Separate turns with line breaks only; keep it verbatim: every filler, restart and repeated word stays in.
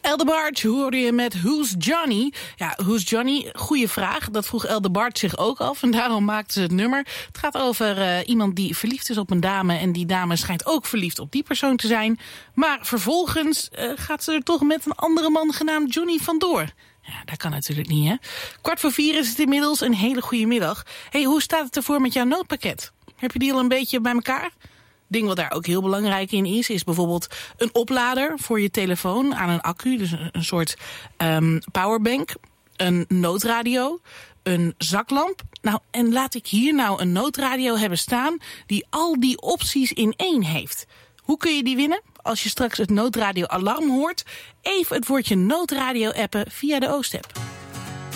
Eldebart hoorde je met Who's Johnny? Ja, Who's Johnny? Goeie vraag. Dat vroeg Eldebart zich ook af en daarom maakte ze het nummer. Het gaat over uh, iemand die verliefd is op een dame en die dame schijnt ook verliefd op die persoon te zijn. Maar vervolgens uh, gaat ze er toch met een andere man genaamd Johnny vandoor. Ja, dat kan natuurlijk niet, hè? Kwart voor vier is het inmiddels. Een hele goede middag. Hey, hoe staat het ervoor met jouw noodpakket? Heb je die al een beetje bij elkaar? Ding wat daar ook heel belangrijk in is, is bijvoorbeeld een oplader voor je telefoon aan een accu. Dus een, een soort um, powerbank, een noodradio, een zaklamp. Nou, en laat ik hier nou een noodradio hebben staan die al die opties in één heeft. Hoe kun je die winnen? Als je straks het noodradio alarm hoort, even het woordje noodradio appen via de Oost-app.